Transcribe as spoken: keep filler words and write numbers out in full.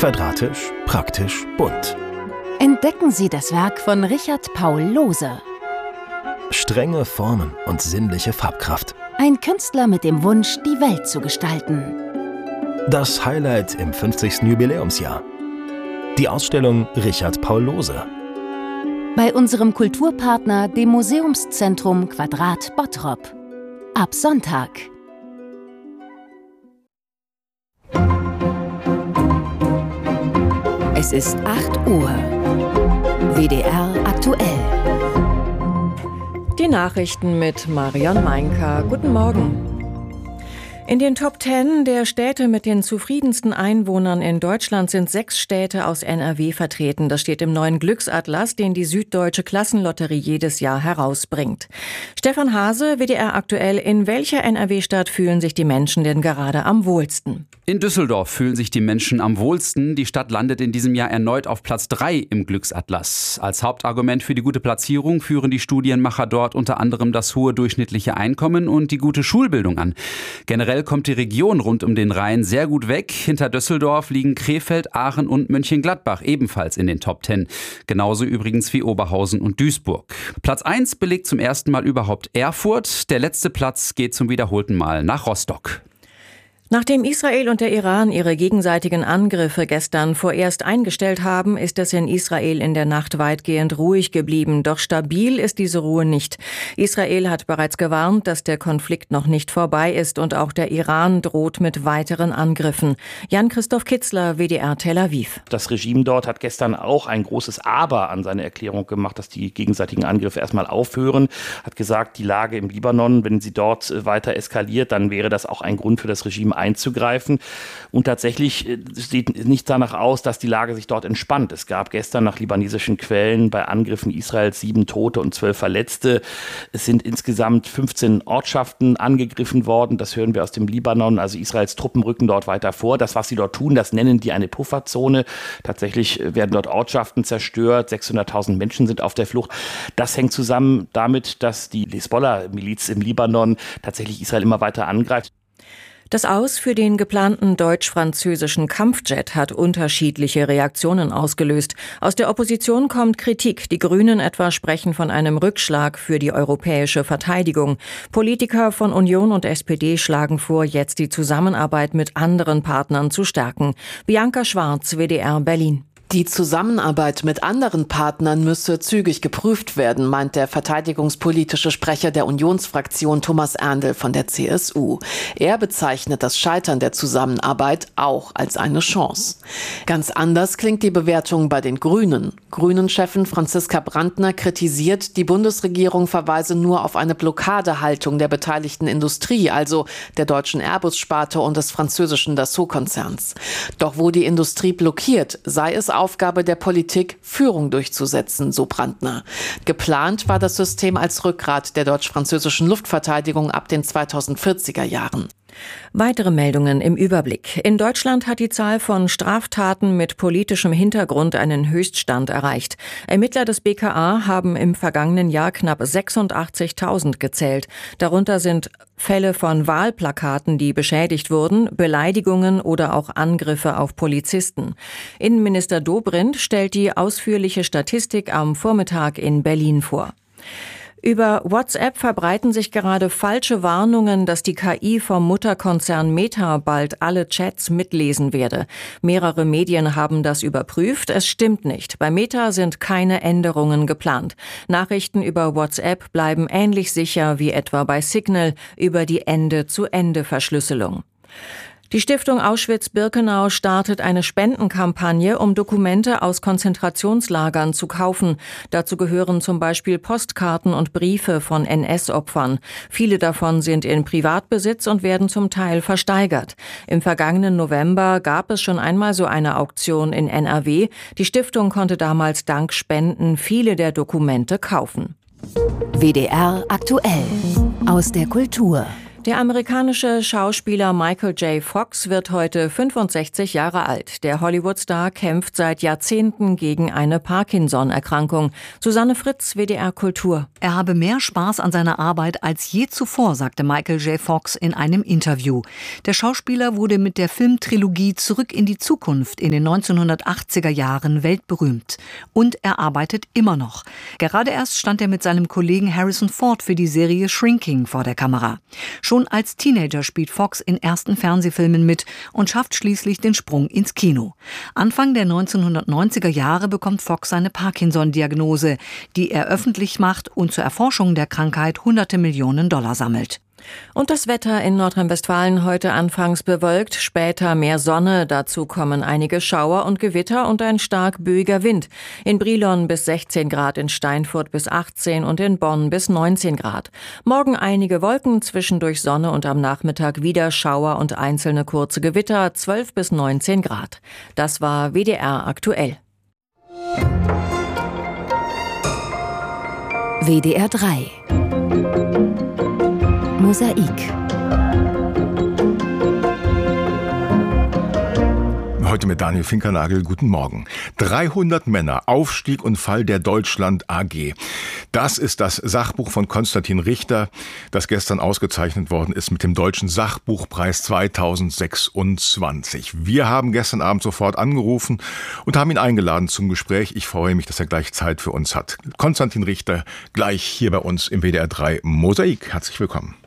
Quadratisch, praktisch, bunt. Entdecken Sie das Werk von Richard Paul Lohse. Strenge Formen und sinnliche Farbkraft. Ein Künstler mit dem Wunsch, die Welt zu gestalten. Das Highlight im fünfzigsten Jubiläumsjahr. Die Ausstellung Richard Paul Lohse. Bei unserem Kulturpartner, dem Museumszentrum Quadrat Bottrop. Ab Sonntag. Es ist acht Uhr. W D R aktuell. Die Nachrichten mit Marion Meinker. Guten Morgen. In den Top Ten der Städte mit den zufriedensten Einwohnern in Deutschland sind sechs Städte aus N R W vertreten. Das steht im neuen Glücksatlas, den die Süddeutsche Klassenlotterie jedes Jahr herausbringt. Stefan Hase, W D R aktuell. In welcher N R W-Stadt fühlen sich die Menschen denn gerade am wohlsten? In Düsseldorf fühlen sich die Menschen am wohlsten. Die Stadt landet in diesem Jahr erneut auf Platz drei im Glücksatlas. Als Hauptargument für die gute Platzierung führen die Studienmacher dort unter anderem das hohe durchschnittliche Einkommen und die gute Schulbildung an. Generell kommt die Region rund um den Rhein sehr gut weg. Hinter Düsseldorf liegen Krefeld, Aachen und Mönchengladbach ebenfalls in den Top Ten. Genauso übrigens wie Oberhausen und Duisburg. Platz eins belegt zum ersten Mal überhaupt Erfurt. Der letzte Platz geht zum wiederholten Mal nach Rostock. Nachdem Israel und der Iran ihre gegenseitigen Angriffe gestern vorerst eingestellt haben, ist es in Israel in der Nacht weitgehend ruhig geblieben. Doch stabil ist diese Ruhe nicht. Israel hat bereits gewarnt, dass der Konflikt noch nicht vorbei ist und auch der Iran droht mit weiteren Angriffen. Jan-Christoph Kitzler, W D R Tel Aviv. Das Regime dort hat gestern auch ein großes Aber an seine Erklärung gemacht, dass die gegenseitigen Angriffe erstmal aufhören. Hat gesagt, die Lage im Libanon, wenn sie dort weiter eskaliert, dann wäre das auch ein Grund für das Regime einzugreifen. Und tatsächlich sieht nicht danach aus, dass die Lage sich dort entspannt. Es gab gestern nach libanesischen Quellen bei Angriffen Israels sieben Tote und zwölf Verletzte. Es sind insgesamt fünfzehn Ortschaften angegriffen worden. Das hören wir aus dem Libanon. Also Israels Truppen rücken dort weiter vor. Das, was sie dort tun, das nennen die eine Pufferzone. Tatsächlich werden dort Ortschaften zerstört. sechshunderttausend Menschen sind auf der Flucht. Das hängt zusammen damit, dass die Hisbollah-Miliz im Libanon tatsächlich Israel immer weiter angreift. Das Aus für den geplanten deutsch-französischen Kampfjet hat unterschiedliche Reaktionen ausgelöst. Aus der Opposition kommt Kritik. Die Grünen etwa sprechen von einem Rückschlag für die europäische Verteidigung. Politiker von Union und S P D schlagen vor, jetzt die Zusammenarbeit mit anderen Partnern zu stärken. Bianca Schwarz, W D R Berlin. Die Zusammenarbeit mit anderen Partnern müsse zügig geprüft werden, meint der verteidigungspolitische Sprecher der Unionsfraktion Thomas Erndl von der C S U. Er bezeichnet das Scheitern der Zusammenarbeit auch als eine Chance. Ganz anders klingt die Bewertung bei den Grünen. Grünen-Chefin Franziska Brandner kritisiert, die Bundesregierung verweise nur auf eine Blockadehaltung der beteiligten Industrie, also der deutschen Airbus-Sparte und des französischen Dassault-Konzerns. Doch wo die Industrie blockiert, sei es auch Aufgabe der Politik, Führung durchzusetzen, so Brandner. Geplant war das System als Rückgrat der deutsch-französischen Luftverteidigung ab den zweitausendvierziger Jahren. Weitere Meldungen im Überblick. In Deutschland hat die Zahl von Straftaten mit politischem Hintergrund einen Höchststand erreicht. Ermittler des B K A haben im vergangenen Jahr knapp sechsundachtzigtausend gezählt. Darunter sind Fälle von Wahlplakaten, die beschädigt wurden, Beleidigungen oder auch Angriffe auf Polizisten. Innenminister Dobrindt stellt die ausführliche Statistik am Vormittag in Berlin vor. Über WhatsApp verbreiten sich gerade falsche Warnungen, dass die K I vom Mutterkonzern Meta bald alle Chats mitlesen werde. Mehrere Medien haben das überprüft. Es stimmt nicht. Bei Meta sind keine Änderungen geplant. Nachrichten über WhatsApp bleiben ähnlich sicher wie etwa bei Signal über die Ende-zu-Ende-Verschlüsselung. Die Stiftung Auschwitz-Birkenau startet eine Spendenkampagne, um Dokumente aus Konzentrationslagern zu kaufen. Dazu gehören zum Beispiel Postkarten und Briefe von N S-Opfern. Viele davon sind in Privatbesitz und werden zum Teil versteigert. Im vergangenen November gab es schon einmal so eine Auktion in N R W. Die Stiftung konnte damals dank Spenden viele der Dokumente kaufen. W D R aktuell. Aus der Kultur. Der amerikanische Schauspieler Michael J. Fox wird heute fünfundsechzig Jahre alt. Der Hollywood-Star kämpft seit Jahrzehnten gegen eine Parkinson-Erkrankung. Susanne Fritz, W D R Kultur. Er habe mehr Spaß an seiner Arbeit als je zuvor, sagte Michael J. Fox in einem Interview. Der Schauspieler wurde mit der Filmtrilogie Zurück in die Zukunft in den neunzehnhundertachtziger Jahren weltberühmt. Und er arbeitet immer noch. Gerade erst stand er mit seinem Kollegen Harrison Ford für die Serie Shrinking vor der Kamera. Schon als Teenager spielt Fox in ersten Fernsehfilmen mit und schafft schließlich den Sprung ins Kino. Anfang der neunzehnhundertneunziger Jahre bekommt Fox seine Parkinson-Diagnose, die er öffentlich macht und zur Erforschung der Krankheit hunderte Millionen Dollar sammelt. Und das Wetter in Nordrhein-Westfalen heute anfangs bewölkt, später mehr Sonne. Dazu kommen einige Schauer und Gewitter und ein stark böiger Wind. In Brilon bis sechzehn Grad, in Steinfurt bis achtzehn und in Bonn bis neunzehn Grad. Morgen einige Wolken, zwischendurch Sonne und am Nachmittag wieder Schauer und einzelne kurze Gewitter, zwölf bis neunzehn Grad. Das war W D R aktuell. W D R drei Mosaik. Heute mit Daniel Finkernagel. Guten Morgen. dreihundert Männer, Aufstieg und Fall der Deutschland A G. Das ist das Sachbuch von Konstantin Richter, das gestern ausgezeichnet worden ist mit dem Deutschen Sachbuchpreis zweitausendsechsundzwanzig. Wir haben gestern Abend sofort angerufen und haben ihn eingeladen zum Gespräch. Ich freue mich, dass er gleich Zeit für uns hat. Konstantin Richter gleich hier bei uns im W D R drei Mosaik. Herzlich willkommen.